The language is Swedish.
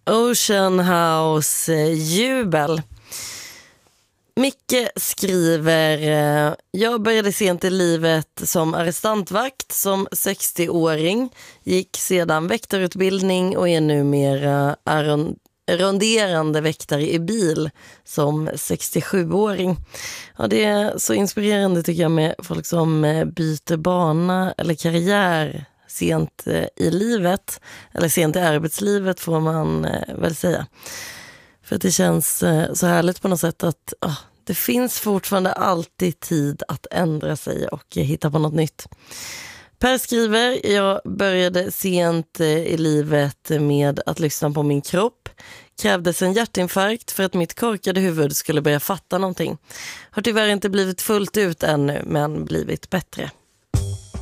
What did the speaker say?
Ocean House, Jubel. Micke skriver, jag började sent i livet som arrestantvakt som 60-åring, gick sedan väktarutbildning och är numera ronderande väktare i bil som 67-åring. Ja, det är så inspirerande tycker jag med folk som byter bana eller karriär sent i livet, eller sent i arbetslivet får man väl säga. För att det känns så härligt på något sätt att det finns fortfarande alltid tid att ändra sig och hitta på något nytt. Per skriver, jag började sent i livet med att lyssna på min kropp. Krävdes en hjärtinfarkt för att mitt korkade huvud skulle börja fatta någonting. Har tyvärr inte blivit fullt ut ännu, men blivit bättre.